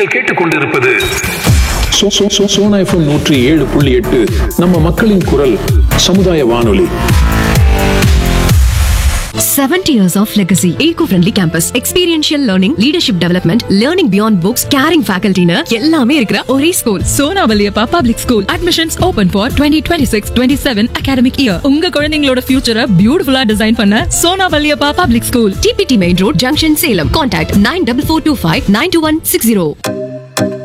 நீங்கள் கேட்டுக்கொண்டிருப்பது சோனா FM 107.8 நம்ம மக்களின் குரல் சமுதாய வானொலி. 70 years of legacy. Eco-friendly campus. Experiential learning, leadership development, learning beyond books, caring faculty னு எல்லாமே இருக்கிற ஒரே school Sona Valliappa public school. Admissions open for 2026-27 academic year. உங்க குழந்தைகளோட ஃபியூச்சரை பியூட்டிஃபுல்லா டிசைன் பண்ண Sona Valliappa public school, TPT Main Road, Junction, Salem. Contact 9442592160.